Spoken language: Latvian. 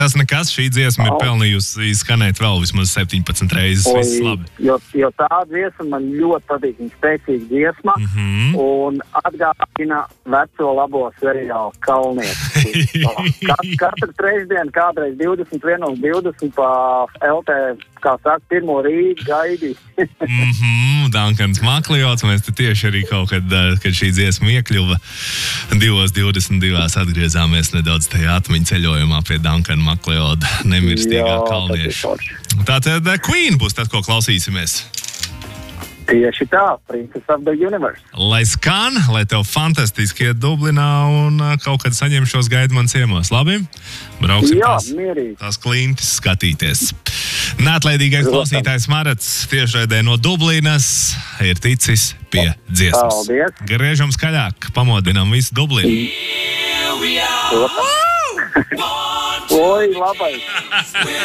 Tas nekas, šī dziesma ir pelnījusi izskanēt vēl vismaz 17 reizes. Viss labi. Jo tā dziesma man ļoti patīk, viņa spēcīga dziesma, un atgādina veco labo seriālu Kalnieti. Katru trešdienu, kādreiz 21:20 pa LT, kā saka, pirmo Rīgu gaidī. Dankans Makliots, mēs te tieši arī kaut kad šī dziesma iekļuva 2:22 atgriezāmies nedaudz tajā atmiņu ceļojumā pie Dankana Maklioda nemirstīgā kalnieša. Tātad Queen būs tas, ko klausīsimies. Tieši tā, Princess of the Universe. Lai skan, lai tev fantastiski iet Dublinā un kaut kad saņem šos gaidu man ciemos, labi? Brauksim tās klintis skatīties. Neatlaidīgais klausītājs Marats tiešraidē no Dublinas ir ticis pie dziesmas. Paldies. Griežam skaļāk, pamodinam visu Dublinu. Oi, labai!